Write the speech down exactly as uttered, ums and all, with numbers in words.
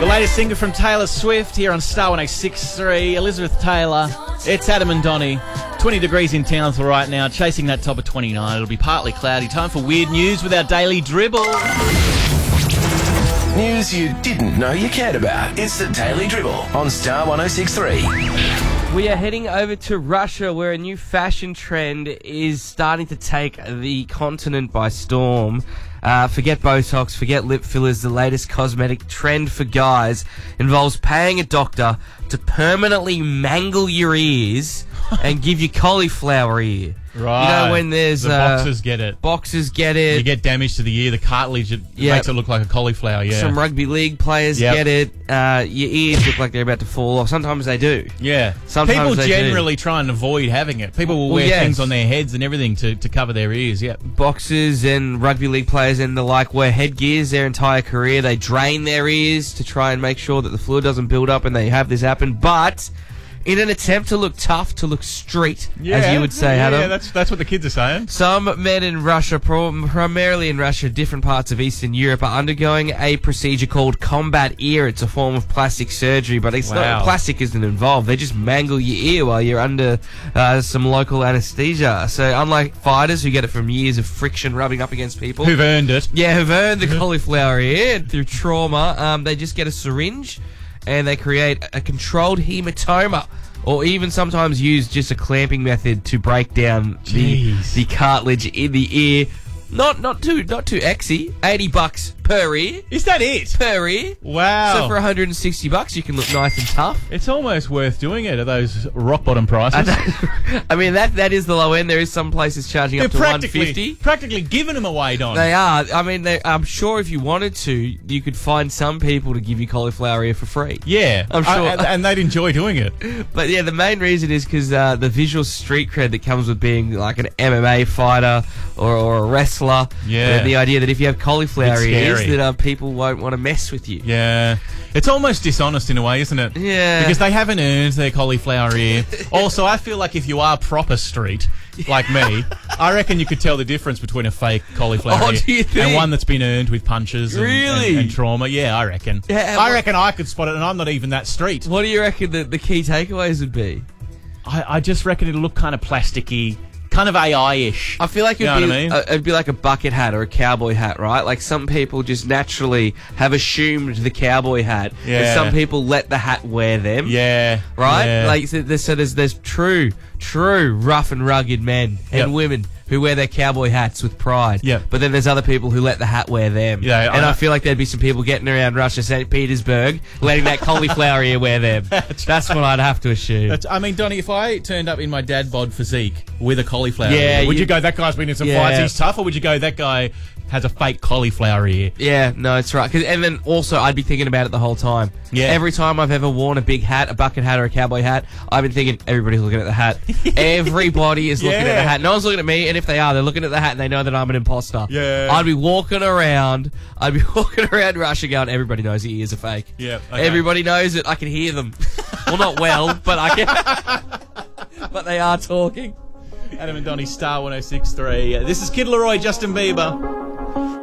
The latest single from Taylor Swift here on Star one oh six point three. Elizabeth Taylor. It's Adam and Donnie. twenty degrees in Townsville right now, chasing that top of twenty-nine. It'll be partly cloudy. Time for weird news with our daily dribble. News you didn't know you cared about. It's the Daily Dribble on Star one oh six point three. We are heading over to Russia, where a new fashion trend is starting to take the continent by storm. Uh, forget Botox, forget lip fillers. The latest cosmetic trend for guys involves paying a doctor to permanently mangle your ears and give you cauliflower ear. Right. You know when there's... The uh, boxers get it. Boxers get it. You get damage to the ear, the cartilage, it Yep. makes it look like a cauliflower, yeah. Some rugby league players Yep. get it. Uh, your ears look like they're about to fall off. Sometimes they do. Yeah. Sometimes People they generally try and avoid having it. People will Well, wear yes. things on their heads and everything to, to cover their ears, yeah. Boxers and rugby league players and the like wear headgears their entire career. They drain their ears to try and make sure that the fluid doesn't build up, and they have this happen. But in an attempt to look tough, to look street, as you would say, yeah, Adam, yeah, that's, that's what the kids are saying. some men in Russia, prim- primarily in Russia, different parts of Eastern Europe, are undergoing a procedure called combat ear. It's a form of plastic surgery, but it's Wow. not plastic isn't involved. They just mangle your ear while you're under uh, some local anesthesia. So unlike fighters who get it from years of friction rubbing up against people, Who've earned it. yeah, who've earned the cauliflower ear through trauma, um, they just get a syringe and they create a controlled hematoma, or even sometimes use just a clamping method to break down the, Jeez. the cartilage in the ear. Not not too not too exy. Eighty bucks per ear. Is that it? Per ear. Wow. So for one hundred and sixty bucks, you can look nice and tough. It's almost worth doing it at those rock bottom prices. I mean that that is the low end. There is some places charging They're up to one practically, fifty. practically giving them away, Don. They are. I mean, they, I'm sure if you wanted to, you could find some people to give you cauliflower ear for free. Yeah, I'm sure. I- and, and they'd enjoy doing it. But yeah, the main reason is because uh, the visual street cred that comes with being like an M M A fighter or, or a wrestler. Yeah. Uh, the idea that if you have cauliflower It's ears, scary. that uh, people won't want to mess with you. Yeah, it's almost dishonest in a way, isn't it? Yeah. Because they haven't earned their cauliflower ear. Also, I feel like if you are proper street, like me, I reckon you could tell the difference between a fake cauliflower Oh, ear do you think? and one that's been earned with punches and, Really? and, and trauma. Yeah, I reckon. Yeah, I what- reckon I could spot it, and I'm not even that street. What do you reckon the, the key takeaways would be? I, I just reckon it'll look kind of plasticky, kind of A I-ish. I feel like it'd, You know be, what I mean? uh, it'd be like a bucket hat or a cowboy hat, right? Like some people just naturally have assumed the cowboy hat, Yeah. and some people let the hat wear them. Yeah. Right? Yeah. Like so there's, so there's there's true, true rough and rugged men and Yep. women who wear their cowboy hats with pride. Yep. But then there's other people who let the hat wear them. Yeah, and I- I, feel like there'd be some people getting around Russia, Saint Petersburg, letting that cauliflower ear wear them. That's what I'd have to assume. That's, I mean, Donnie, if I turned up in my dad bod physique with a cauliflower Yeah, ear, would you- you go, that guy's been in some Yeah. fights, he's tough, or would you go, that guy has a fake cauliflower ear? Yeah, no, it's right. 'Cause- and then also, I'd be thinking about it the whole time. Yeah. Every time I've ever worn a big hat, a bucket hat or a cowboy hat, I've been thinking, everybody's looking at the hat. Everybody is looking at Yeah. the hat. No one's looking at me, and if they are, they're looking at the hat and they know that I'm an imposter. Yeah. I'd be walking around, I'd be walking around Russia going, everybody knows the ears are fake. Yeah, okay. Everybody knows it. I can hear them. Well, not well, but I can. But they are talking. Adam and Donnie, Star one oh six point three. This is Kid Leroy, Justin Bieber.